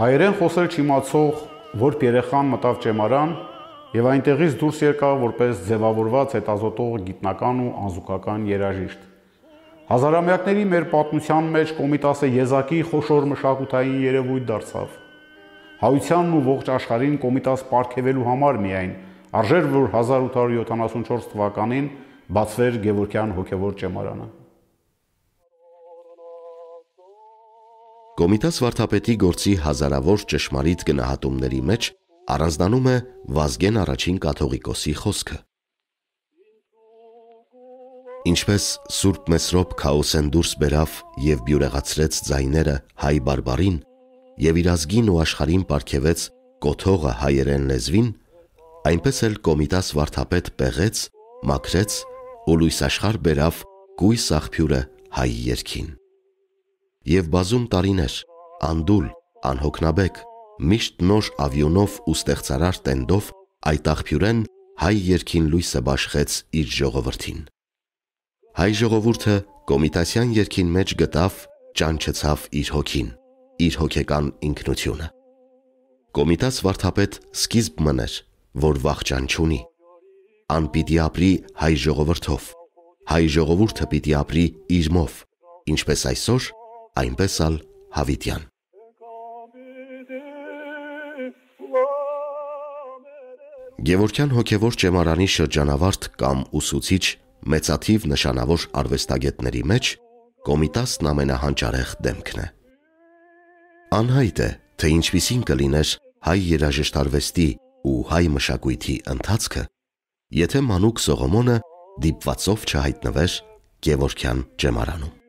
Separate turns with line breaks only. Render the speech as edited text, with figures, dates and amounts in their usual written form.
Հայերեն խոսել չիմացող որբ երեխան մտավ ճեմարան եւ այնտեղից դուրս եկավ որպես ձևավորված հետազոտող գիտնական ու անզուգական երաժիշտ։ Հազարամյակների մեր պատմության մեջ Կոմիտասը եզակի խոշոր մշակութային երևույթ դարձավ։ Հայությանն ու ողջ աշխարհին Կոմիտաս պարգևելու համար միայն արժեր, որ 1874 թվականին բացվեր Գևորգյան հոգևոր ճեմարանը։
Կոմիտաս վարդապետի գործի հազարավոր ճշմարիտ գնահատումների մեջ առանձնանում է Վազգեն առաջին կաթողիկոսի խոսքը։ Ինչպես Սուրբ Մեսրոպ Քաոսեն դուրս բերավ և բյուրեղացրեց ձայները հայ բարբարին և իր ազգին ու աշխարհին պարգևեց կոթողը հայերեն լեզվին, այնպես էլ Կոմիտաս վարդապետ պեղեց, մաքրեց ու լույսաշխարհ բերավ կույս աղբյուրը հայ երգին։ Եվ բազում տարիներ, անդուլ, անհոգնաբեկ, միշտ նոր ավյունով ու ստեղծարար տենդով այդ աղբյուրեն հայ երգին լույսը բաշխեց իր ժողովրդին։ Հայ ժողովուրդը Կոմիտասյան երգին մեջ գտավ, ճանչեցավ իր հոգին, իր հոգեկան ինքնությունը։ Կոմիտաս վարդապետ սկիզբ մներ, որ վախճան չունի։ Ան պիտի ապրի հայ ժողովրդով, հայ ժողովուրդը պիտի ապրի իրմով, ինչպես այսօր, այնպես ալ հավիտյան։ Գևորգյան հոգևոր ճեմարանի շրջանավարտ կամ ուսուցիչ մեծաթիվ նշանավոր արվեստագետների մեջ Կոմիտասն ամենահանճարեղ դեմքն է։ Անհայտ է, թե ինչպիսին կլիներ հայ երաժշտարվեստի ու հայ մշակույթի ընթացքը, եթե մանուկ Սողոմոնը դիպվածով չհայտնվեր Գևորգյան ճեմարանում։